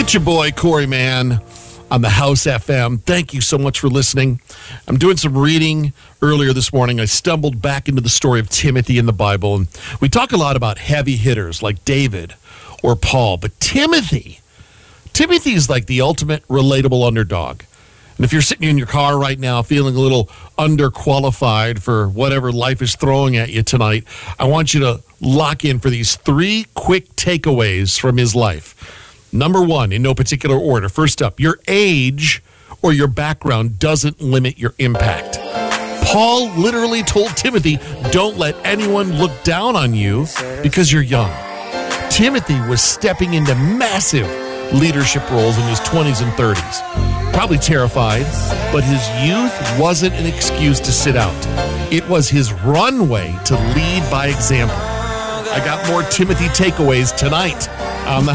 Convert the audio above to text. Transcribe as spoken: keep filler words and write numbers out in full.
It's your boy, Corey Mann, on the House F M. Thank you so much for listening. I'm doing some reading earlier this morning. I stumbled back into the story of Timothy in the Bible, and we talk a lot about heavy hitters like David or Paul, but Timothy, Timothy is like the ultimate relatable underdog. And if you're sitting in your car right now feeling a little underqualified for whatever life is throwing at you tonight, I want you to lock in for these three quick takeaways from his life. Number one, in no particular order. First up, your age or your background doesn't limit your impact. Paul literally told Timothy, don't let anyone look down on you because you're young. Timothy was stepping into massive leadership roles in his twenties and thirties. Probably terrified, but his youth wasn't an excuse to sit out. It was his runway to lead by example. I got more Timothy takeaways tonight on the